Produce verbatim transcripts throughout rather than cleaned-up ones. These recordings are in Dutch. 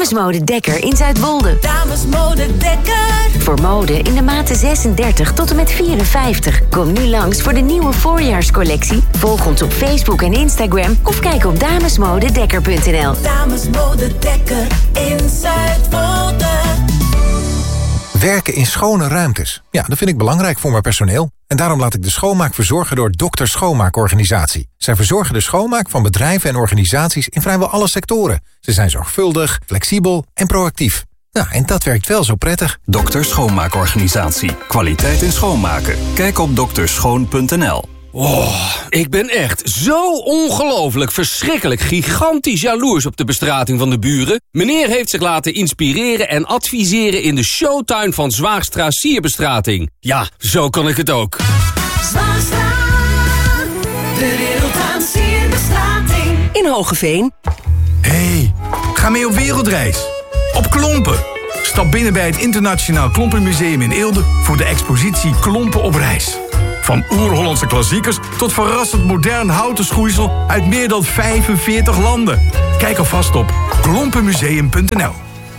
Damesmode Dekker in Zuidwolde. Damesmode Dekker. Voor mode in de maten zesendertig tot en met vierenvijftig. Kom nu langs voor de nieuwe voorjaarscollectie. Volg ons op Facebook en Instagram of kijk op damesmodedekker punt n l. Damesmode Dekker in Zuidwolde. Werken in schone ruimtes. Ja, dat vind ik belangrijk voor mijn personeel. En daarom laat ik de schoonmaak verzorgen door Dokter Schoonmaakorganisatie. Zij verzorgen de schoonmaak van bedrijven en organisaties in vrijwel alle sectoren. Ze zijn zorgvuldig, flexibel en proactief. Nou, en dat werkt wel zo prettig. Dokter Schoonmaakorganisatie. Kwaliteit in schoonmaken. Kijk op dokterschoon punt n l. Oh, ik ben echt zo ongelooflijk, verschrikkelijk, gigantisch jaloers op de bestrating van de buren. Meneer heeft zich laten inspireren en adviseren in de showtuin van Zwaagstra Sierbestrating. Ja, zo kan ik het ook. Zwaagstra, de wereld aan sierbestrating. In Hogeveen. Hey, ga mee op wereldreis. Op Klompen. Stap binnen bij het Internationaal Klompenmuseum in Eelde voor de expositie Klompen op reis. Van oer-Hollandse klassiekers tot verrassend modern houten schoeisel uit meer dan vijfenveertig landen. Kijk alvast op klompenmuseum punt n l.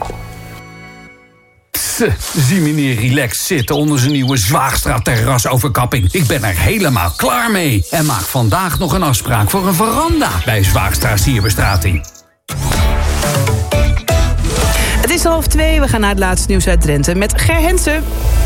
Tss, zie meneer relaxed zitten onder zijn nieuwe Zwaagstra terrasoverkapping. Ik ben er helemaal klaar mee. En maak vandaag nog een afspraak voor een veranda bij Zwaagstra Sierbestrating. Het is half twee, we gaan naar het laatste nieuws uit Drenthe met Ger Hensen.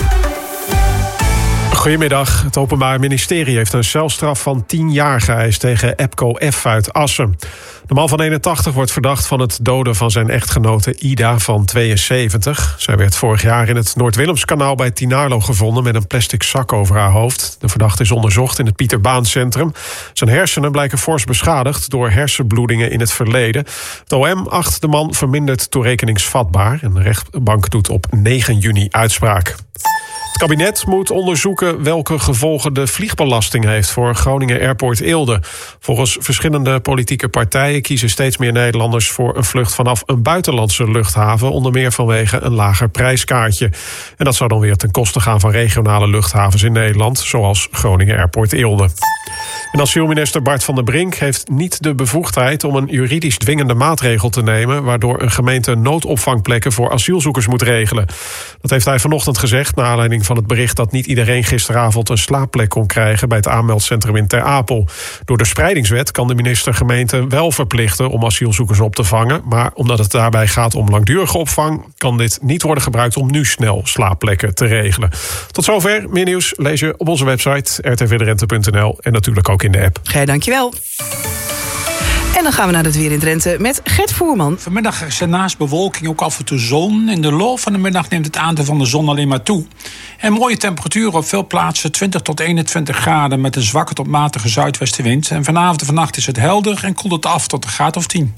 Goedemiddag. Het Openbaar Ministerie heeft een celstraf van tien jaar geëist tegen Epco F uit Assen. De man van eenentachtig wordt verdacht van het doden van zijn echtgenote Ida van tweeënzeventig. Zij werd vorig jaar in het Noord-Willemskanaal bij Tinarlo gevonden met een plastic zak over haar hoofd. De verdachte is onderzocht in het Pieter Baan Centrum. Zijn hersenen blijken fors beschadigd door hersenbloedingen in het verleden. Het O M acht de man verminderd toerekeningsvatbaar en de rechtbank doet op negen juni uitspraak. Het kabinet moet onderzoeken welke gevolgen de vliegbelasting heeft voor Groningen Airport Eelde. Volgens verschillende politieke partijen kiezen steeds meer Nederlanders voor een vlucht vanaf een buitenlandse luchthaven, onder meer vanwege een lager prijskaartje. En dat zou dan weer ten koste gaan van regionale luchthavens in Nederland, zoals Groningen Airport Eelde. En asielminister Bart van der Brink heeft niet de bevoegdheid om een juridisch dwingende maatregel te nemen, waardoor een gemeente noodopvangplekken voor asielzoekers moet regelen. Dat heeft hij vanochtend gezegd, naar aanleiding van het bericht dat niet iedereen gisteravond een slaapplek kon krijgen bij het aanmeldcentrum in Ter Apel. Door de spreidingswet kan de minister gemeenten wel verplichten om asielzoekers op te vangen, maar omdat het daarbij gaat om langdurige opvang, kan dit niet worden gebruikt om nu snel slaapplekken te regelen. Tot zover. Meer nieuws lees je op onze website r t v drenthe punt n l en natuurlijk ook in de app. Gij, dankjewel. En dan gaan we naar het weer in Drenthe met Gert Voerman. Vanmiddag is er naast bewolking ook af en toe zon. In de loop van de middag neemt het aantal van de zon alleen maar toe. En mooie temperaturen op veel plaatsen, twintig tot eenentwintig graden... met een zwakke tot matige zuidwestenwind. En vanavond en vannacht is het helder en koelt het af tot een graad of tien.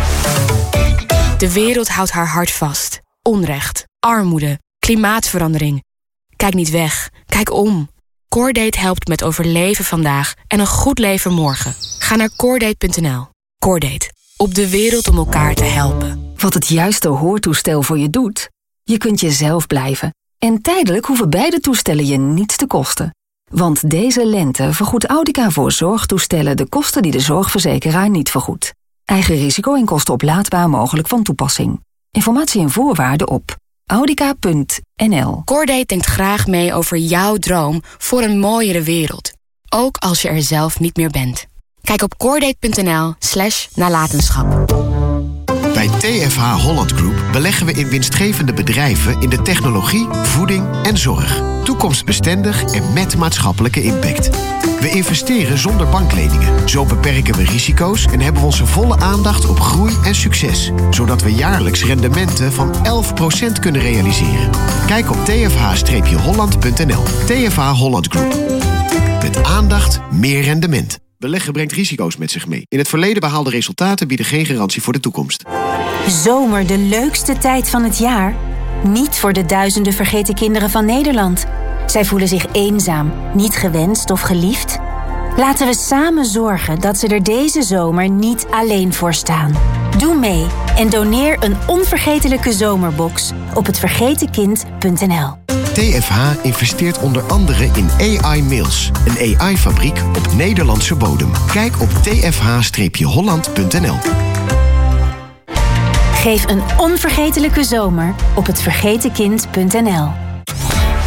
De wereld houdt haar hart vast. Onrecht, armoede, klimaatverandering. Kijk niet weg, kijk om. Cordate helpt met overleven vandaag en een goed leven morgen. Ga naar cordate punt n l. Cordate. Op de wereld om elkaar te helpen. Wat het juiste hoortoestel voor je doet? Je kunt jezelf blijven. En tijdelijk hoeven beide toestellen je niets te kosten. Want deze lente vergoedt Audica voor zorgtoestellen de kosten die de zorgverzekeraar niet vergoedt. Eigen risico en kosten oplaadbaar mogelijk van toepassing. Informatie en voorwaarden op audica punt n l. Cordate denkt graag mee over jouw droom voor een mooiere wereld. Ook als je er zelf niet meer bent. Kijk op cordate punt n l slash nalatenschap. Bij T F H Holland Group beleggen we in winstgevende bedrijven in de technologie, voeding en zorg. Toekomstbestendig en met maatschappelijke impact. We investeren zonder bankleningen. Zo beperken we risico's en hebben we onze volle aandacht op groei en succes. Zodat we jaarlijks rendementen van elf procent kunnen realiseren. Kijk op t f h holland punt n l. T F H Holland Group. Met aandacht meer rendement. Beleggen brengt risico's met zich mee. In het verleden behaalde resultaten bieden geen garantie voor de toekomst. Zomer, de leukste tijd van het jaar? Niet voor de duizenden vergeten kinderen van Nederland. Zij voelen zich eenzaam, niet gewenst of geliefd. Laten we samen zorgen dat ze er deze zomer niet alleen voor staan. Doe mee en doneer een onvergetelijke zomerbox op het vergeten kind punt n l. T F H investeert onder andere in A I Mills, een A I-fabriek op Nederlandse bodem. Kijk op t f h holland punt n l. G Geef een onvergetelijke zomer op het vergetenkind punt n l.